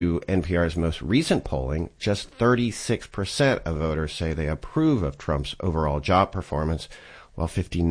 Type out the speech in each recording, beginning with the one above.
To NPR's most recent polling, just 36% of voters say they approve of Trump's overall job performance, while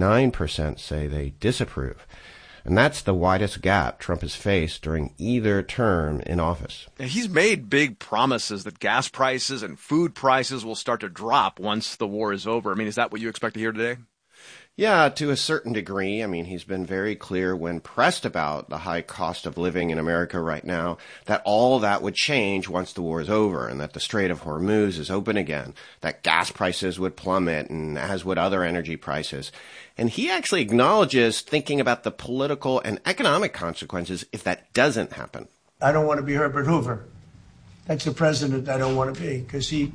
59% say they disapprove. And that's the widest gap Trump has faced during either term in office. He's made big promises that gas prices and food prices will start to drop once the war is over. I mean, is that what you expect to hear today? Yeah, to a certain degree. I mean, he's been very clear when pressed about the high cost of living in America right now that all that would change once the war is over and that the Strait of Hormuz is open again, that gas prices would plummet and as would other energy prices. And he actually acknowledges thinking about the political and economic consequences if that doesn't happen. I don't want to be Herbert Hoover. That's the president I don't want to be because he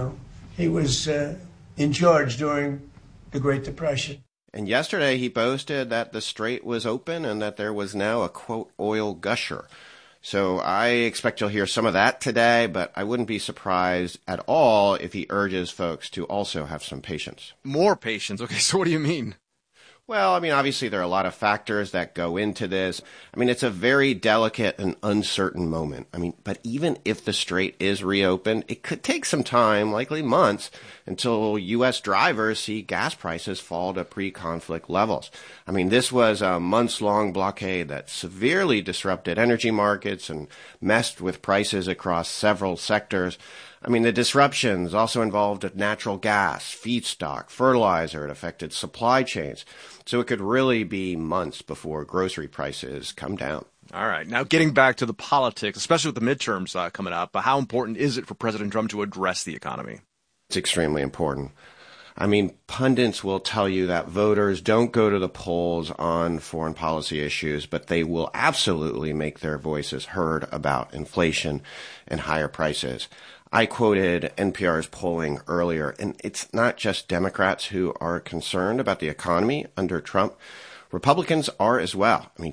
was in charge during the Great Depression. And yesterday he boasted that the strait was open and that there was now a, quote, oil gusher. So I expect you'll hear some of that today, but I wouldn't be surprised at all if he urges folks to also have some patience. More patience? Okay, so what do you mean? Well, I mean, obviously there are a lot of factors that go into this. I mean, it's a very delicate and uncertain moment. I mean, but even if the strait is reopened, it could take some time, likely months, until U.S. drivers see gas prices fall to pre-conflict levels. I mean, this was a months-long blockade that severely disrupted energy markets and messed with prices across several sectors. I mean, the disruptions also involved natural gas, feedstock, fertilizer. It affected supply chains. So it could really be months before grocery prices come down. All right. Now, getting back to the politics, especially with the midterms coming up, how important is it for President Trump to address the economy? It's extremely important. I mean, pundits will tell you that voters don't go to the polls on foreign policy issues, but they will absolutely make their voices heard about inflation and higher prices. I quoted NPR's polling earlier, and it's not just Democrats who are concerned about the economy under Trump. Republicans are as well. I mean,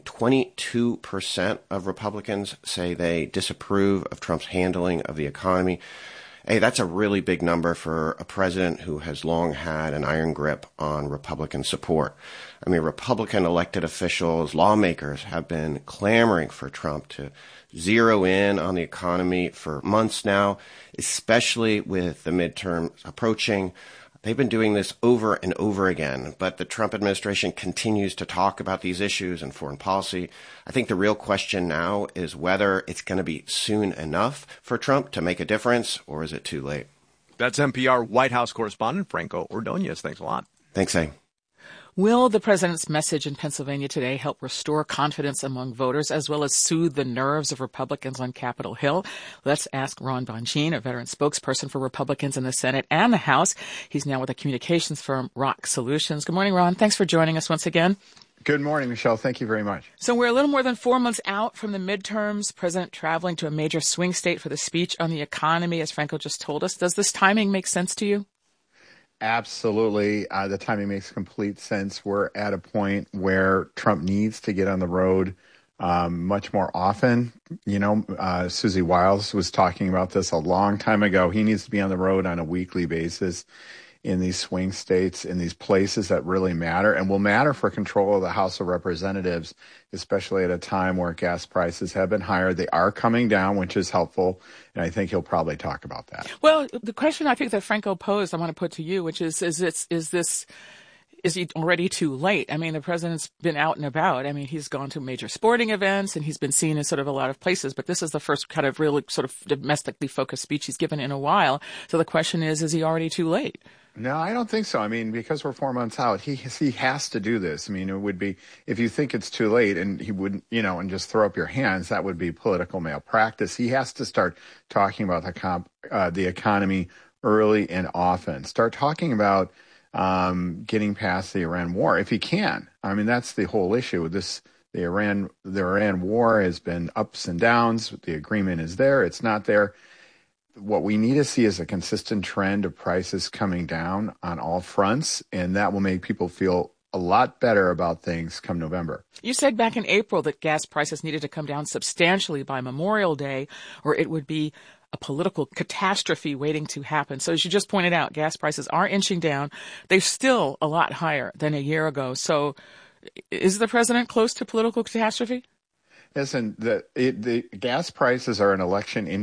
22% of Republicans say they disapprove of Trump's handling of the economy. Hey, that's a really big number for a president who has long had an iron grip on Republican support. I mean, Republican elected officials, lawmakers have been clamoring for Trump to zero in on the economy for months now, especially with the midterms approaching. They've been doing this over and over again, but the Trump administration continues to talk about these issues and foreign policy. I think the real question now is whether it's going to be soon enough for Trump to make a difference, or is it too late? That's NPR White House correspondent Franco Ordonez. Thanks a lot. Thanks, A. Will the president's message in Pennsylvania today help restore confidence among voters as well as soothe the nerves of Republicans on Capitol Hill? Let's ask Ron Bonjean, a veteran spokesperson for Republicans in the Senate and the House. He's now with the communications firm Rock Solutions. Good morning, Ron. Thanks for joining us once again. Good morning, Michelle. Thank you very much. So we're a little more than 4 months out from the midterms. President traveling to a major swing state for the speech on the economy, as Franco just told us. Does this timing make sense to you? Absolutely. The timing makes complete sense. We're at a point where Trump needs to get on the road much more often. You know, Susie Wiles was talking about this a long time ago. He needs to be on the road on a weekly basis in these swing states, in these places that really matter and will matter for control of the House of Representatives, especially at a time where gas prices have been higher. They are coming down, which is helpful, and I think he'll probably talk about that. Well, the question I think that Franco posed, I want to put to you, which is he already too late? I mean, the president's been out and about. I mean, he's gone to major sporting events and he's been seen in sort of a lot of places, but this is the first kind of really sort of domestically focused speech he's given in a while. So the question is he already too late? No, I don't think so. I mean, because we're 4 months out, he has to do this. I mean, it would be, if you think it's too late and he wouldn't, and just throw up your hands, that would be political malpractice. He has to start talking about the economy early and often. Start talking about getting past the Iran war, if he can. I mean, that's the whole issue with this. The Iran war has been ups and downs. The agreement is there. It's not there. What we need to see is a consistent trend of prices coming down on all fronts, and that will make people feel a lot better about things come November. You said back in April that gas prices needed to come down substantially by Memorial Day, or it would be a political catastrophe waiting to happen. So as you just pointed out, gas prices are inching down. They're still a lot higher than a year ago. So is the president close to political catastrophe? Listen, the gas prices are an election